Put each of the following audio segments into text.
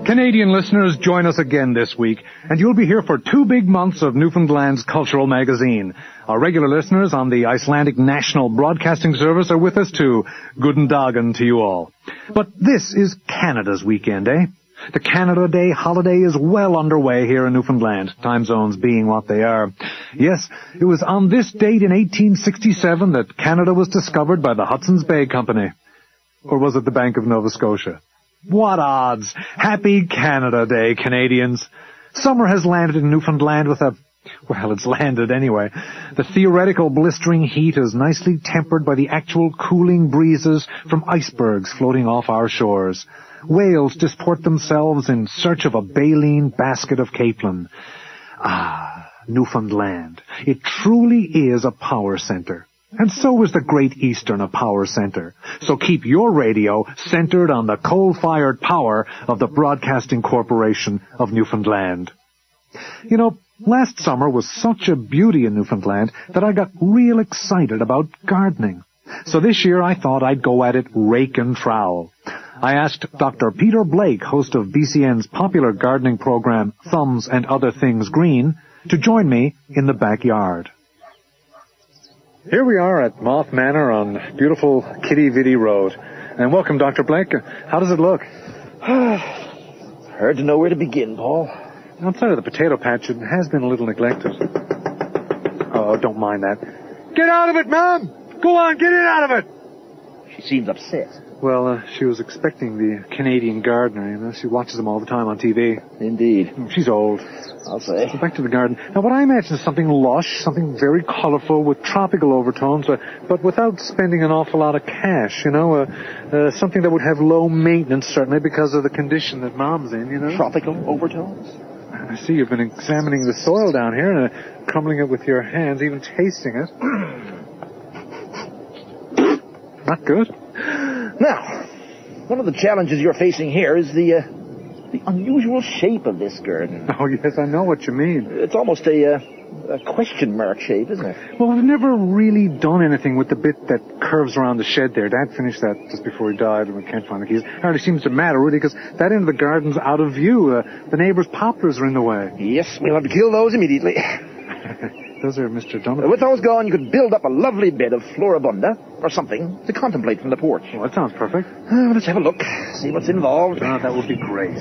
Canadian listeners, join us again this week, and you'll be here for 2 big months of Newfoundland's cultural magazine. Our regular listeners on the Icelandic National Broadcasting Service are with us too. Guten Dagen to you all. But this is Canada's weekend, eh? The Canada Day holiday is well underway here in Newfoundland, time zones being what they are. Yes, it was on this date in 1867 that Canada was discovered by the Hudson's Bay Company. Or was it the Bank of Nova Scotia? What odds? Happy Canada Day, Canadians. Summer has landed in Newfoundland with it's landed anyway. The theoretical blistering heat is nicely tempered by the actual cooling breezes from icebergs floating off our shores. Whales disport themselves in search of a baleen basket of capelin. Ah, Newfoundland. It truly is a power center. And so is the Great Eastern a power center. So keep your radio centered on the coal-fired power of the Broadcasting Corporation of Newfoundland. You know, last summer was such a beauty in Newfoundland that I got real excited about gardening. So this year I thought I'd go at it rake and trowel. I asked Dr. Peter Blake, host of BCN's popular gardening program Thumbs and Other Things Green, to join me in the backyard. Here we are at Moth Manor on beautiful Kitty Vitty Road. And welcome, Dr. Blake. How does it look? Hard to know where to begin, Paul. Outside of the potato patch, it has been a little neglected. Oh, don't mind that. Get out of it, Mom! Go on, get in out of it! She seems upset. Well, she was expecting the Canadian gardener, you know. She watches them all the time on TV. Indeed. She's old. I'll say. So back to the garden. Now, what I imagine is something lush, something very colorful with tropical overtones, but without spending an awful lot of cash, you know. Something that would have low maintenance, certainly, because of the condition that Mom's in, you know. Tropical overtones? I see you've been examining the soil down here and crumbling it with your hands, even tasting it. Not good. Now, one of the challenges you're facing here is the unusual shape of this garden. Oh, yes, I know what you mean. It's almost a question mark shape, isn't it? Well, we've never really done anything with the bit that curves around the shed there. Dad finished that just before he died, and we can't find the keys. It hardly seems to matter, really, because that end of the garden's out of view. The neighbor's poplars are in the way. Yes, we'll have to kill those immediately. Those are Mr. Donovan. With those gone, you could build up a lovely bed of floribunda, or something, to contemplate from the porch. Well, that sounds perfect. Let's have a look, see what's involved. Oh, that would be great.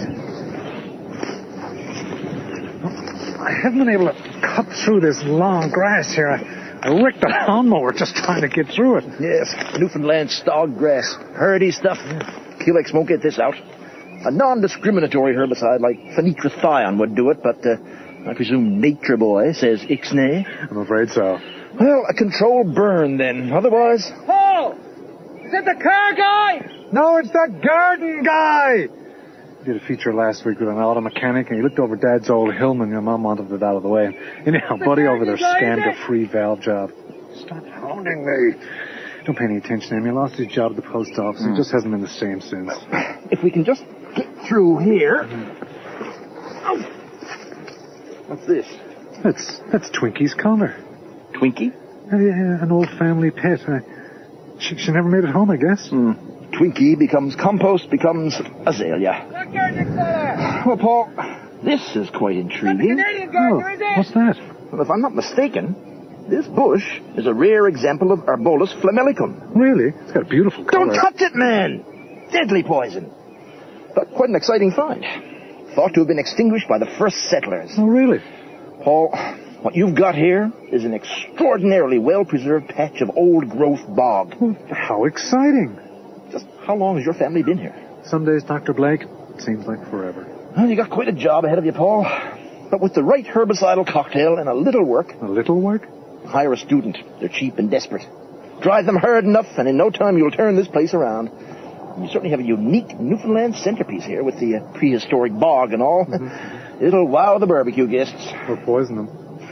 I haven't been able to cut through this long grass here. I wrecked the lawnmower just trying to get through it. Yes, Newfoundland stog grass. Hardy stuff. Kilex won't get this out. A non-discriminatory herbicide like phenetrathion would do it, but I presume Nature Boy says ixnay. I'm afraid so. Well, a controlled burn then. Otherwise... Paul! Is it the car guy? No, it's the garden guy! Did a feature last week with an auto mechanic, and he looked over Dad's old Hillman. Your Mom wanted it out of the way. Anyhow, Buddy over there scammed a free valve job. Stop hounding me. Don't pay any attention to him. He lost his job at the post office. He just hasn't been the same since. If we can just get through here... Oh. What's this? That's Twinkie's collar. Twinkie? Yeah, an old family pet. She never made it home, I guess. Twinkie becomes compost, becomes azalea. Well, Paul, this is quite intriguing. What's that? Well, if I'm not mistaken, this bush is a rare example of Arbolus flammelicum. Really? It's got a beautiful color. Don't touch it, man! Deadly poison. But quite an exciting find. Thought to have been extinguished by the first settlers. Oh, really? Paul, what you've got here is an extraordinarily well-preserved patch of old-growth bog. Well, how exciting. Just how long has your family been here? Some days, Dr. Blake, it seems like forever. Well, you got quite a job ahead of you, Paul. But with the right herbicidal cocktail and a little work... A little work? Hire a student. They're cheap and desperate. Drive them hard enough, and in no time you'll turn this place around. You certainly have a unique Newfoundland centerpiece here with the prehistoric bog and all. Mm-hmm. It'll wow the barbecue guests. Or poison them.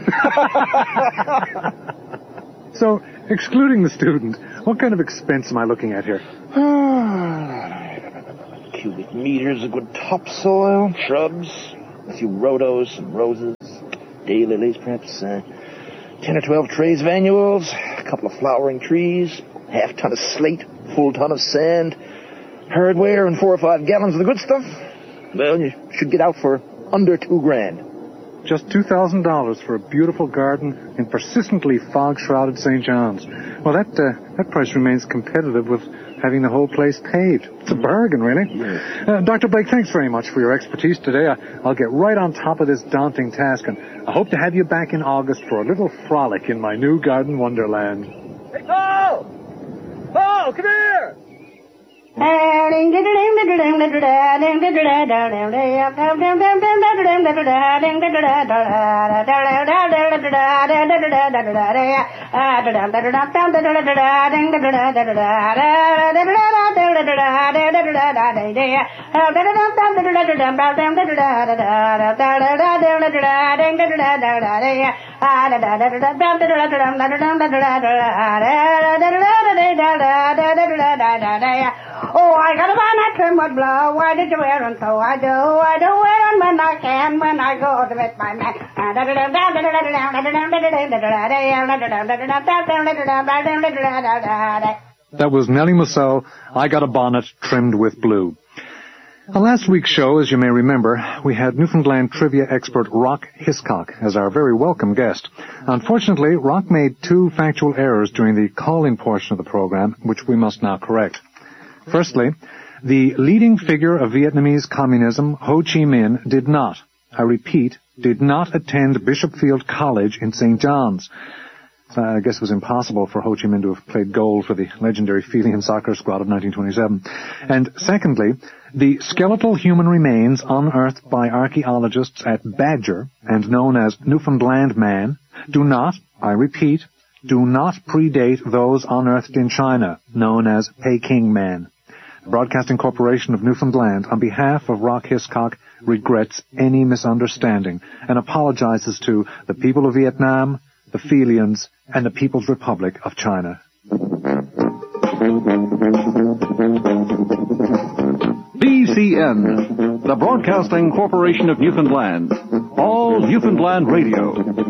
So, excluding the student, what kind of expense am I looking at here? Cubic meters of good topsoil, shrubs, a few rhodos, some roses, daylilies perhaps, 10 or 12 trays of annuals, a couple of flowering trees, half ton of slate, full ton of sand, hardware, and 4 or 5 gallons of the good stuff. Well, you should get out for under $2,000. Just $2,000 for a beautiful garden in persistently fog-shrouded St. John's. Well, that price remains competitive with having the whole place paved. It's a bargain, really. Yeah. Dr. Blake, thanks very much for your expertise today. I'll get right on top of this daunting task, and I hope to have you back in August for a little frolic in my new garden wonderland. Hey, Paul! Paul, come here! Oh, I got a bonnet trim with blow. Why did you wear and so I do wear them when I can, when I go to meet my man. That was Nellie Mussel, I Got a Bonnet Trimmed with Blue. On last week's show, as you may remember, we had Newfoundland trivia expert Rock Hiscock as our very welcome guest. Unfortunately, Rock made 2 factual errors during the call-in portion of the program, which we must now correct. Firstly, the leading figure of Vietnamese communism, Ho Chi Minh, did not, I repeat, did not attend Bishopfield College in St. John's. I guess it was impossible for Ho Chi Minh to have played goal for the legendary Felian soccer squad of 1927. And secondly, the skeletal human remains unearthed by archaeologists at Badger and known as Newfoundland Man do not, I repeat, do not predate those unearthed in China, known as Peking Man. The Broadcasting Corporation of Newfoundland, on behalf of Rock Hiscock, regrets any misunderstanding and apologizes to the people of Vietnam, the Felians, and the People's Republic of China. BCN, the Broadcasting Corporation of Newfoundland. All Newfoundland Radio.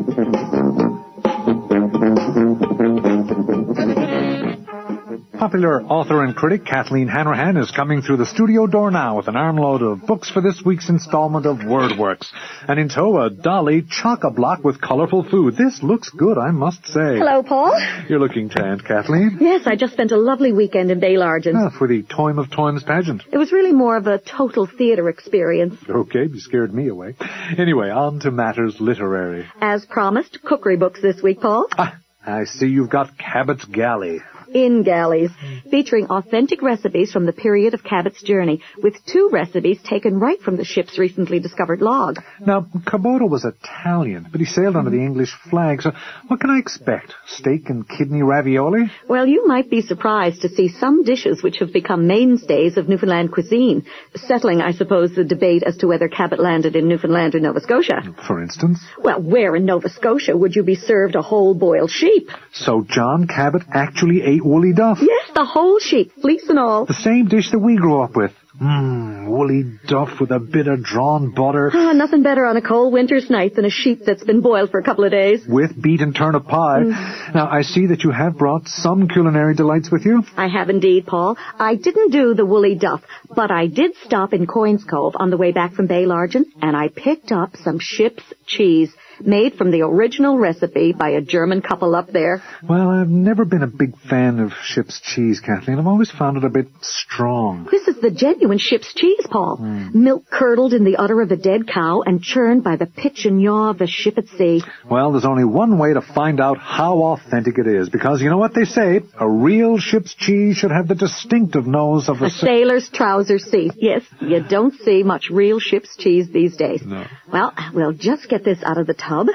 Popular author and critic Kathleen Hanrahan is coming through the studio door now with an armload of books for this week's installment of WordWorks. And in tow, a dolly chock-a-block with colorful food. This looks good, I must say. Hello, Paul. You're looking tanned, Kathleen. Yes, I just spent a lovely weekend in Baillargent. For the Toym of Toyms pageant. It was really more of a total theater experience. Okay, you scared me away. Anyway, on to matters literary. As promised, cookery books this week, Paul. I see you've got Cabot's Galley. In galleys, featuring authentic recipes from the period of Cabot's journey, with 2 recipes taken right from the ship's recently discovered log. Now, Caboto was Italian, but he sailed under the English flag, so what can I expect? Steak and kidney ravioli? Well, you might be surprised to see some dishes which have become mainstays of Newfoundland cuisine, settling, I suppose, the debate as to whether Cabot landed in Newfoundland or Nova Scotia. For instance? Well, where in Nova Scotia would you be served a whole boiled sheep? So John Cabot actually ate woolly duff? Yes, the whole sheep, fleece and all. The same dish that we grew up with. Woolly duff with a bit of drawn butter. Nothing better on a cold winter's night than a sheep that's been boiled for a couple of days. With beet and turnip pie. Now, I see that you have brought some culinary delights with you. I have indeed, Paul. I didn't do the woolly duff, but I did stop in Coins Cove on the way back from Baillargent, and I picked up some ship's cheese made from the original recipe by a German couple up there. Well, I've never been a big fan of ship's cheese, Kathleen. I've always found it a bit strong. This is the genuine ship's cheese, Paul. Milk curdled in the udder of a dead cow and churned by the pitch and yaw of the ship at sea. Well, there's only one way to find out how authentic it is, because you know what they say? A real ship's cheese should have the distinctive nose of a sailor's trouser seat. Yes, you don't see much real ship's cheese these days. No. Well, we'll just get this out of the tub.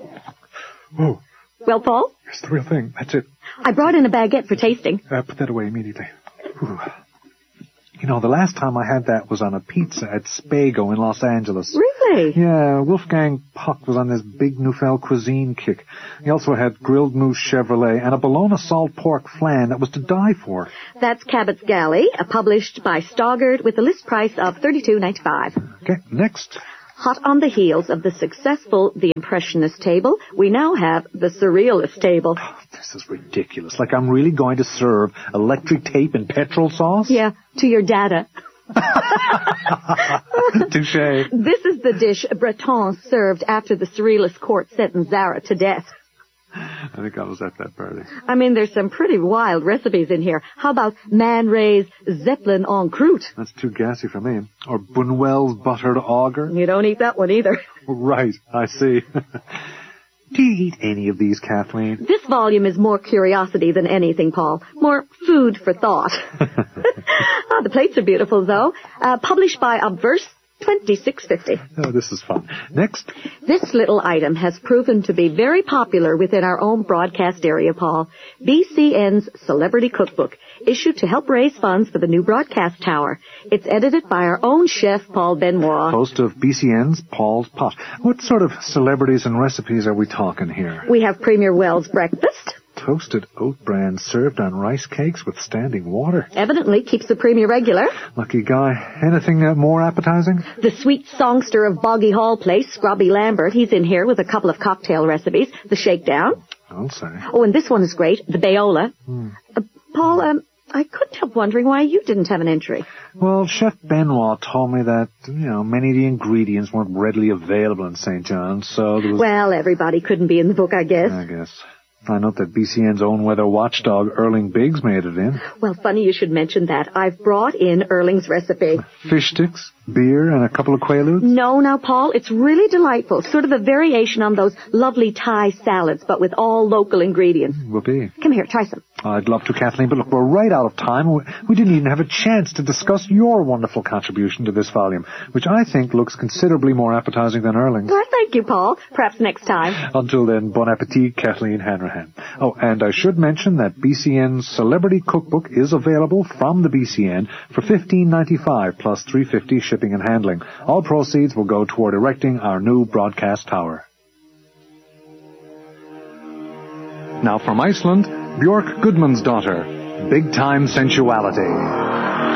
Oh. Well, Paul? It's the real thing. That's it. I brought in a baguette for tasting. Put that away immediately. Ooh. You know, the last time I had that was on a pizza at Spago in Los Angeles. Really? Yeah, Wolfgang Puck was on this big Neufeld cuisine kick. He also had grilled moose Chevrolet and a bologna salt pork flan that was to die for. That's Cabot's Galley, published by Stoggart with a list price of $32.95. Okay, next. Hot on the heels of the successful The Impressionist table, we now have the Surrealist table. Oh, this is ridiculous. Like I'm really going to serve electric tape and petrol sauce? Yeah, to your data. Touché. This is the dish Breton served after the Surrealist court sentenced Zara to death. I think I was at that party. I mean, there's some pretty wild recipes in here. How about Man Ray's Zeppelin en croûte? That's too gassy for me. Or Bunwell's buttered auger. You don't eat that one either. Right, I see. Do you eat any of these, Kathleen? This volume is more curiosity than anything, Paul. More food for thought. The plates are beautiful, though. Published by Obverse, $26.50. Oh, this is fun. Next. This little item has proven to be very popular within our own broadcast area, Paul. BCN's Celebrity Cookbook, issued to help raise funds for the new broadcast tower. It's edited by our own chef, Paul Benoit. Host of BCN's Paul's Pot. What sort of celebrities and recipes are we talking here? We have Premier Wells' breakfast. Toasted oat bran served on rice cakes with standing water. Evidently keeps the Premier regular. Lucky guy. Anything more appetizing? The sweet songster of Boggy Hall Place, Scrubby Lambert, he's in here with a couple of cocktail recipes. The shakedown. I'll say. Oh, and this one is great, the Bayola. Paul, I couldn't help wondering why you didn't have an entry. Well, Chef Benoit told me that, many of the ingredients weren't readily available in St. John's, so there was... Well, everybody couldn't be in the book, I guess. I note that BCN's own weather watchdog, Erling Biggs, made it in. Well, funny you should mention that. I've brought in Erling's recipe. Fish sticks, beer, and a couple of quaaludes? No, now, Paul, it's really delightful. Sort of a variation on those lovely Thai salads, but with all local ingredients. Whoopee. Come here, try some. I'd love to, Kathleen, but look, we're right out of time. We didn't even have a chance to discuss your wonderful contribution to this volume, which I think looks considerably more appetizing than Erling's. Well, thank you, Paul. Perhaps next time. Until then, bon appetit, Kathleen Hanrahan. Oh, and I should mention that BCN's Celebrity Cookbook is available from the BCN for $15.95 plus $3.50 shipping and handling. All proceeds will go toward erecting our new broadcast tower. Now from Iceland, Björk Gudmundsdóttir, Big Time Sensuality.